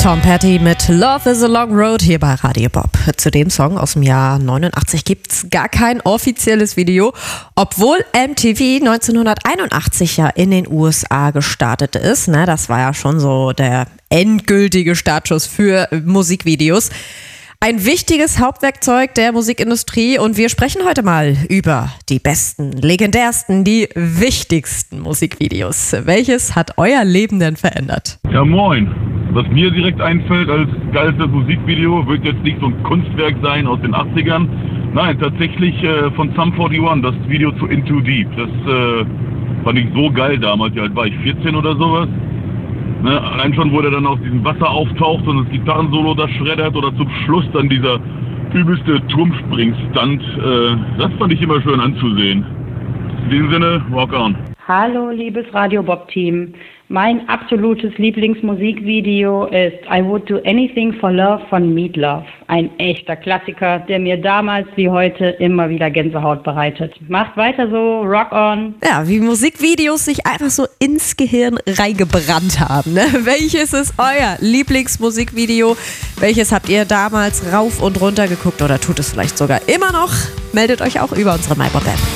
Tom Petty mit Love is a Long Road hier bei Radio Bob. Zu dem Song aus dem Jahr 89 gibt's gar kein offizielles Video, obwohl MTV 1981 ja in den USA gestartet ist. Ne, das war ja schon so der endgültige Startschuss für Musikvideos. Ein wichtiges Hauptwerkzeug der Musikindustrie und wir sprechen heute mal über die besten, legendärsten, die wichtigsten Musikvideos. Welches hat euer Leben denn verändert? Ja, moin. Was mir direkt einfällt als geilstes Musikvideo, wird jetzt nicht so ein Kunstwerk sein aus den 80ern. Nein, tatsächlich von Sum 41, das Video zu Into Deep. Das fand ich so geil damals. Wie alt war ich? 14 oder sowas? Ne, allein schon, wo der dann aus diesem Wasser auftaucht und das Gitarrensolo da schreddert oder zum Schluss dann dieser übelste Turmspring-Stunt. Das fand ich immer schön anzusehen. In diesem Sinne, rock on. Hallo, liebes Radio Bob-Team. Mein absolutes Lieblingsmusikvideo ist I Would Do Anything for Love von Meat Loaf. Ein echter Klassiker, der mir damals wie heute immer wieder Gänsehaut bereitet. Macht weiter so, rock on. Ja, wie Musikvideos sich einfach so ins Gehirn reingebrannt haben. Ne? Welches ist euer Lieblingsmusikvideo? Welches habt ihr damals rauf und runter geguckt oder tut es vielleicht sogar immer noch? Meldet euch auch über unsere MyBob-App.